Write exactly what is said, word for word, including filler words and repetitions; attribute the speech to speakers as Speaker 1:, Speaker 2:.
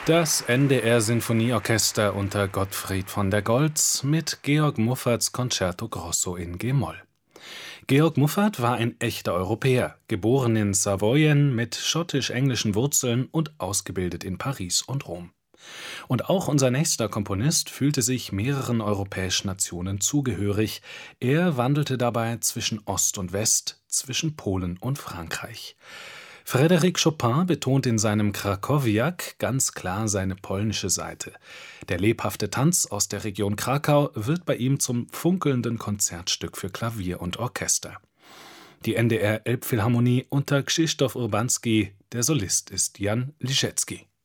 Speaker 1: Das N D R-Sinfonieorchester unter Gottfried von der Goltz mit Georg Mufferts Concerto Grosso in G-Moll. Georg Muffert war ein echter Europäer, geboren in Savoyen mit schottisch-englischen Wurzeln und ausgebildet in Paris und Rom. Und auch unser nächster Komponist fühlte sich mehreren europäischen Nationen zugehörig. Er wandelte dabei zwischen Ost und West, zwischen Polen und Frankreich. Frédéric Chopin betont in seinem Krakowiak ganz klar seine polnische Seite. Der lebhafte Tanz aus der Region Krakau wird bei ihm zum funkelnden Konzertstück für Klavier und Orchester. Die N D R Elbphilharmonie unter Krzysztof Urbanski, der Solist ist Jan Liszewski.